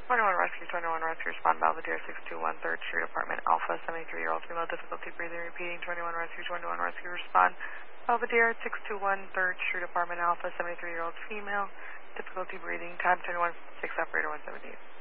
21 Rescue, 21 Rescue, respond Belvedere 621 3rd Street, apartment Alpha, 73-year-old female, difficulty breathing, repeating 21 Rescue, respond Belvedere 621 3rd Street, apartment Alpha, 73-year-old female, difficulty breathing, time 21 6, operator 178.